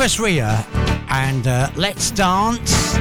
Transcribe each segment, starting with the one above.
Chris Rea and Let's Dance.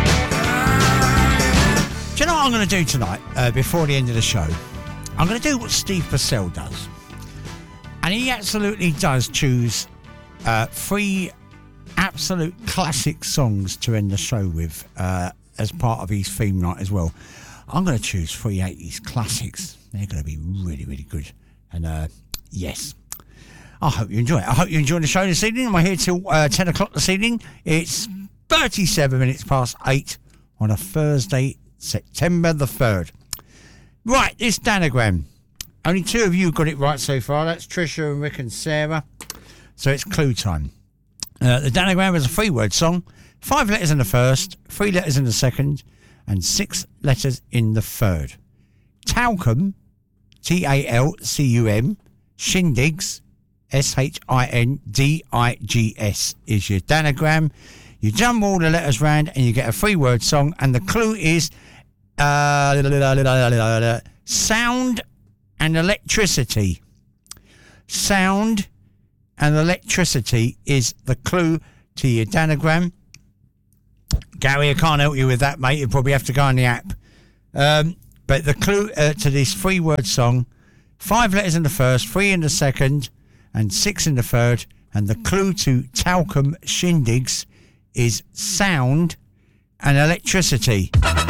Do you know what I'm going to do tonight, before the end of the show? I'm going to do what Steve Purcell does. And he absolutely does choose 3 absolute classic songs to end the show with as part of his theme night as well. I'm going to choose 3 80s classics. They're going to be really, really good. And yes, I hope you enjoy it. I hope you enjoy the show this evening. We're here till 10 o'clock this evening. It's 37 minutes past 8 on a Thursday, September the 3rd. Right, this Danagram. Only 2 of you got it right so far. That's Trisha and Rick and Sarah. So it's clue time. The Danagram is a 3-word song. 5 letters in the first, 3 letters in the second, and 6 letters in the third. Talcum, Talcum, Shindigs, Shindigs, is your Danagram. You jumble all the letters round and you get a 3-word song, and the clue is sound and electricity. Sound and electricity is the clue to your Danagram. Gary, I can't help you with that, mate. You probably have to go on the app. But the clue to this 3-word song, 5 letters in the first, 3 in the second, and 6 in the third. And the clue to Talcum Shindigs is sound and electricity.